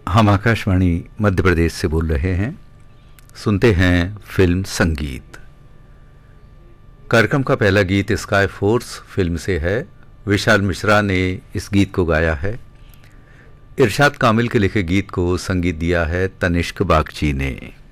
हम आकाशवाणी मध्य प्रदेश से बोल रहे हैं। सुनते हैं फिल्म संगीत। कार्यक्रम का पहला गीत स्काई फोर्स फिल्म से है। विशाल मिश्रा ने इस गीत को गाया है। इरशाद कामिल के लिखे गीत को संगीत दिया है तनिष्क बागची ने।